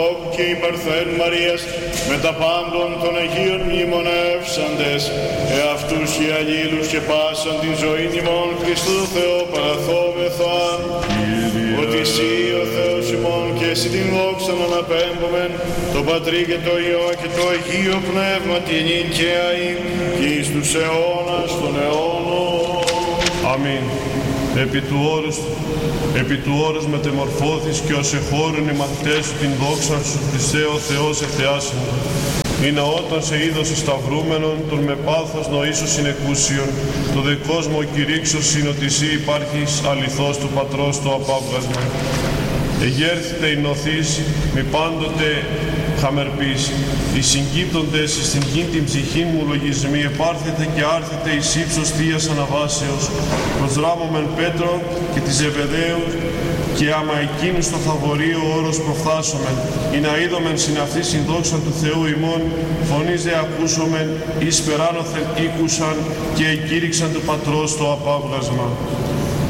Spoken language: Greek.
και η Παρθέν Μαρίας με τα πάντων των Αγίων μνημονεύσαντες, εαυτούς οι αλλήλους και πάσαν την ζωή ημών Χριστού Θεό παραθόμεθα, ότι εσύ ο Θεός ημών και εσύ την δόξα να αναπέμπομεν, το Πατρί και το Υιό και το Αγίο Πνεύμα την και αεί και εις τους αιώνας των αιώνων. Αμήν. Επί του όρους μετεμορφώθης και ως εχώρουν οι μαθητές σου την δόξα σου, Χριστέ ο Θεός εχθεάσιν. Είναι όταν σε είδος σταυρούμενον, τον με πάθος νοήσου συνεκούσιον, το δε κόσμο κηρύξωσιν ότι εσύ υπάρχεις αληθώς του Πατρός το απάβγασμα. Εγέρθητε η νοθείς, μη πάντοτε χαμερπείς, οι συγκύπτοντες στην γην την ψυχήν μου λογισμοί, επάρθετε και άρθετε εις ύψος Θείας Αναβάσεως, προσδράμωμεν Πέτρο και της Ζεβεδαίου, και άμα εκείνους το θαβορείο όρος προφθάσομεν, ή να είδομεν συν αυτή συνδόξα του Θεού ημών, φωνής δε ακούσομεν, εις περάνωθεν ήκουσαν και εκήρυξαν του Πατρός το απάβγασμα.